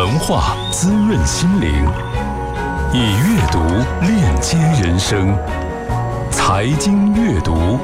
文化滋润心灵，以阅读链接人生。财经阅读，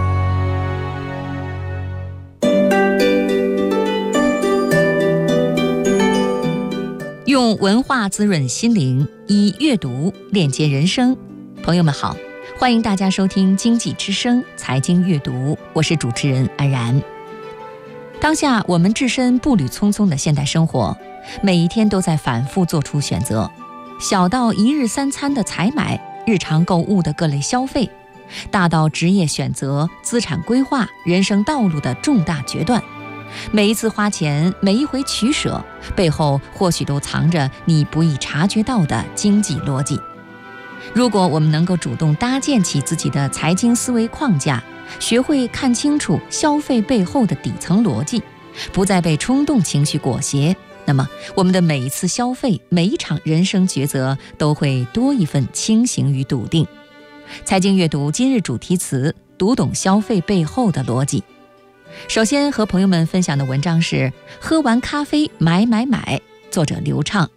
用文化滋润心灵，以阅读链接人生。朋友们好，欢迎大家收听经济之声财经阅读，我是主持人安然。当下我们置身步履匆匆的现代生活，每一天都在反复做出选择，小到一日三餐的采买，日常购物的各类消费，大到职业选择、资产规划、人生道路的重大决断。每一次花钱，每一回取舍，背后或许都藏着你不易察觉到的经济逻辑。如果我们能够主动搭建起自己的财经思维框架，学会看清楚消费背后的底层逻辑，不再被冲动情绪裹挟，那么我们的每一次消费，每一场人生抉择，都会多一份清醒与笃定。财经阅读今日主题词：读懂消费背后的逻辑。首先和朋友们分享的文章是喝完咖啡买，作者刘畅。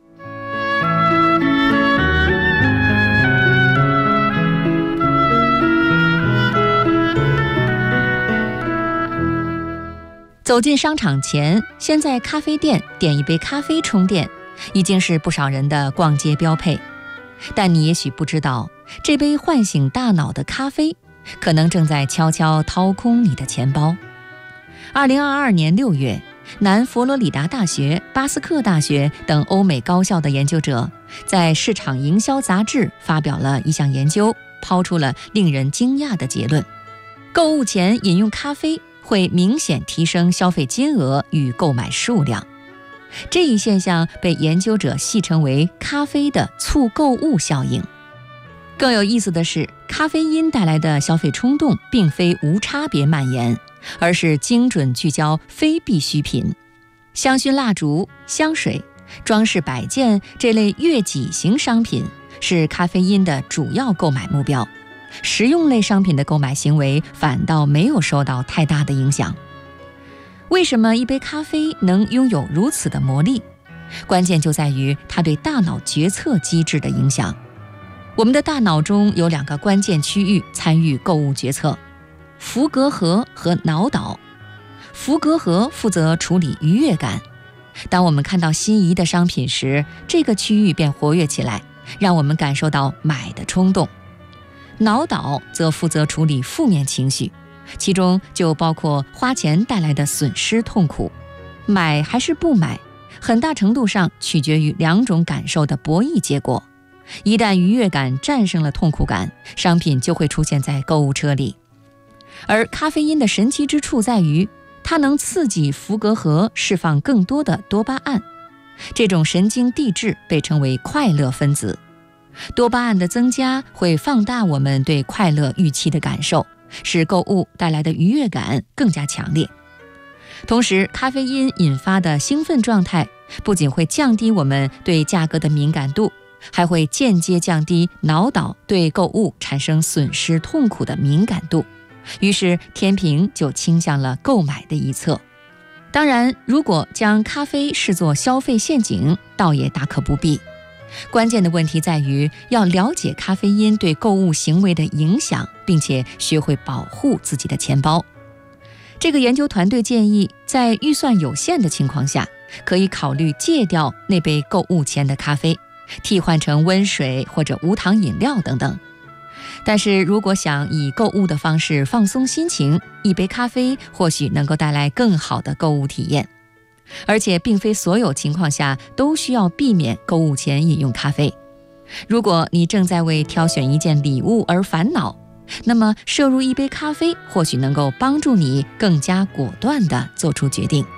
走进商场前，先在咖啡店点一杯咖啡充电，已经是不少人的逛街标配。但你也许不知道，这杯唤醒大脑的咖啡，可能正在悄悄掏空你的钱包。2022年6月，南佛罗里达大学、巴斯克大学等欧美高校的研究者在《市场营销杂志》发表了一项研究，抛出了令人惊讶的结论：购物前饮用咖啡会明显提升消费金额与购买数量。这一现象被研究者戏称为咖啡的促购物效应。更有意思的是，咖啡因带来的消费冲动并非无差别蔓延，而是精准聚焦非必需品。香薰蜡烛、香水、装饰摆件这类悦己型商品是咖啡因的主要购买目标，实用类商品的购买行为反倒没有受到太大的影响。为什么一杯咖啡能拥有如此的魔力？关键就在于它对大脑决策机制的影响。我们的大脑中有2个关键区域参与购物决策：伏隔核和脑岛。伏隔核负责处理愉悦感，当我们看到心仪的商品时，这个区域便活跃起来，让我们感受到买的冲动。脑岛则负责处理负面情绪，其中就包括花钱带来的损失痛苦。买还是不买，很大程度上取决于2种感受的博弈结果。一旦愉悦感战胜了痛苦感，商品就会出现在购物车里。而咖啡因的神奇之处在于，它能刺激伏隔核释放更多的多巴胺，这种神经递质被称为快乐分子。多巴胺的增加会放大我们对快乐预期的感受，使购物带来的愉悦感更加强烈。同时，咖啡因引发的兴奋状态不仅会降低我们对价格的敏感度，还会间接降低脑岛对购物产生损失痛苦的敏感度，于是天平就倾向了购买的一侧。当然，如果将咖啡视作消费陷阱，倒也大可不必。关键的问题在于要了解咖啡因对购物行为的影响，并且学会保护自己的钱包。这个研究团队建议，在预算有限的情况下，可以考虑戒掉那杯购物前的咖啡，替换成温水或者无糖饮料等等。但是如果想以购物的方式放松心情，一杯咖啡或许能够带来更好的购物体验。而且并非所有情况下都需要避免购物前饮用咖啡。如果你正在为挑选一件礼物而烦恼，那么摄入一杯咖啡或许能够帮助你更加果断地做出决定。